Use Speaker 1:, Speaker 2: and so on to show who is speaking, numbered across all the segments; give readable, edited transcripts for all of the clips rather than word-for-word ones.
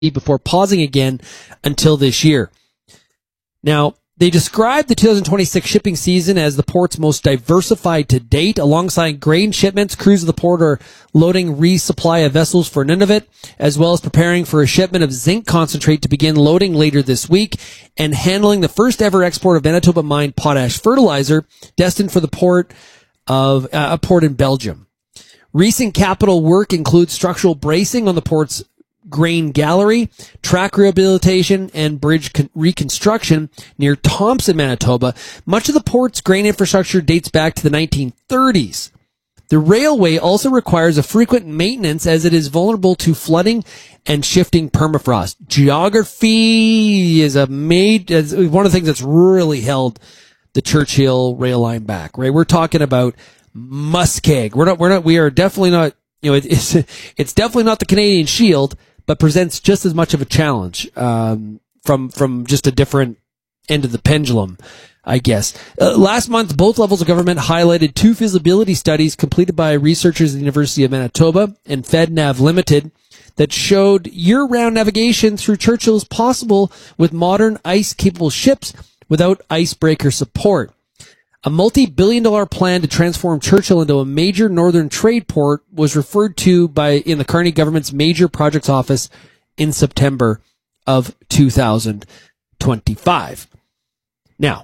Speaker 1: before pausing again until this year. Now, they described the 2026 shipping season as the port's most diversified to date. Alongside grain shipments, crews of the port are loading resupply of vessels for Nunavut, as well as preparing for a shipment of zinc concentrate to begin loading later this week, and handling the first ever export of Manitoba mined potash fertilizer, destined for the port of a port in Belgium. Recent capital work includes structural bracing on the port's grain gallery, track rehabilitation, and bridge reconstruction near Thompson, Manitoba. Much of the port's grain infrastructure dates back to the 1930s. The railway also requires a frequent maintenance as it is vulnerable to flooding and shifting permafrost. Geography is one of the things that's really held the Churchill rail line back, right? We're talking about muskeg. We are definitely not, it's definitely not the Canadian Shield, but presents just as much of a challenge, from just a different end of the pendulum, I guess. Last month, both levels of government highlighted two feasibility studies completed by researchers at the University of Manitoba and FedNav Limited that showed year-round navigation through Churchill is possible with modern ice-capable ships without icebreaker support. A multi-billion-dollar plan to transform Churchill into a major northern trade port was referred to in the Carney government's major projects office in September of 2025. Now,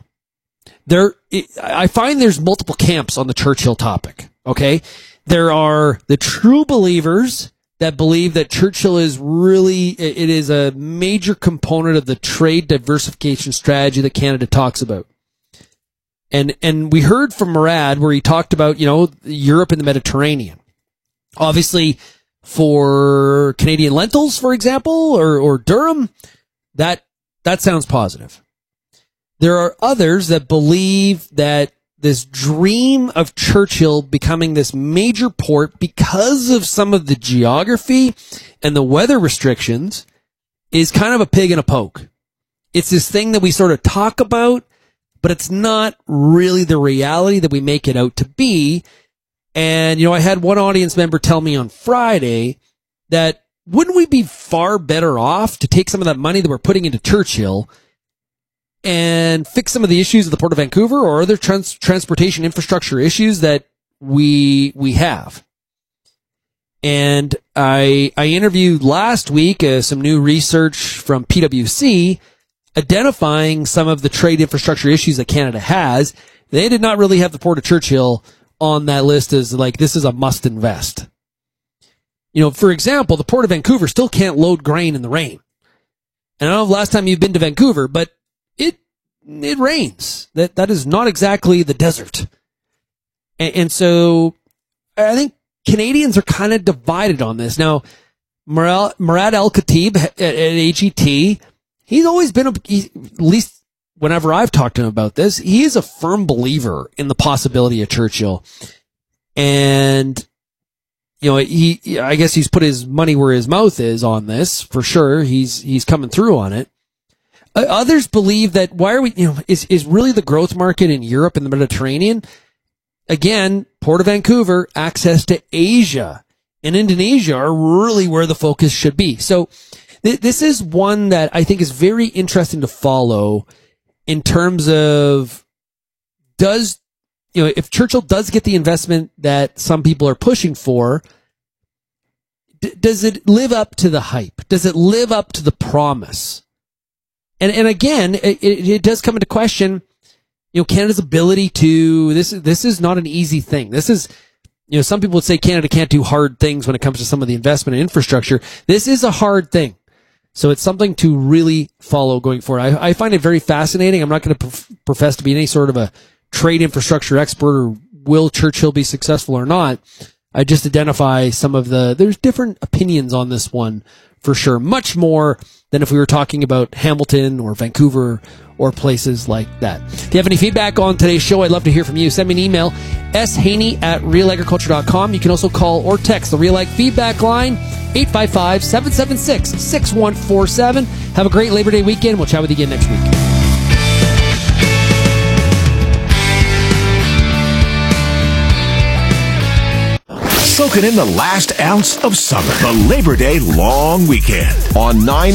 Speaker 1: I find there's multiple camps on the Churchill topic, okay? There are the true believers that believe that Churchill is it is a major component of the trade diversification strategy that Canada talks about. And we heard from Murad where he talked about, Europe and the Mediterranean. Obviously, for Canadian lentils, for example, or durum, that sounds positive. There are others that believe that this dream of Churchill becoming this major port because of some of the geography and the weather restrictions is kind of a pig in a poke. It's this thing that we sort of talk about, but it's not really the reality that we make it out to be. And, I had one audience member tell me on Friday that wouldn't we be far better off to take some of that money that we're putting into Churchill and fix some of the issues of the Port of Vancouver or other transportation infrastructure issues that we have. And I interviewed last week some new research from PwC identifying some of the trade infrastructure issues that Canada has. They did not really have the Port of Churchill on that list as like, this is a must invest. For example, the Port of Vancouver still can't load grain in the rain. And I don't know the last time you've been to Vancouver, but it rains. That is not exactly the desert. And so I think Canadians are kind of divided on this. Now, Murad Al-Khatib at AGT, he's always been, at least whenever I've talked to him about this, he is a firm believer in the possibility of Churchill. And, I guess he's put his money where his mouth is on this, for sure. He's coming through on it. Others believe that is really the growth market in Europe and the Mediterranean. Again, Port of Vancouver, access to Asia and Indonesia are really where the focus should be. So this is one that I think is very interesting to follow in terms of if Churchill does get the investment that some people are pushing for, does it live up to the hype? Does it live up to the promise? And again, it does come into question, Canada's ability to, this is not an easy thing. This is, some people would say Canada can't do hard things when it comes to some of the investment in infrastructure. This is a hard thing. So it's something to really follow going forward. I find it very fascinating. I'm not going to profess to be any sort of a trade infrastructure expert or will Churchill be successful or not. I just identify there's different opinions on this one for sure. Much more than if we were talking about Hamilton or Vancouver or places like that. If you have any feedback on today's show, I'd love to hear from you. Send me an email, shaney@realagriculture.com. You can also call or text the Real Ag feedback line, 855-776-6147. Have a great Labor Day weekend. We'll chat with you again next week.
Speaker 2: soaking in the last ounce of summer. The Labor Day long weekend on 9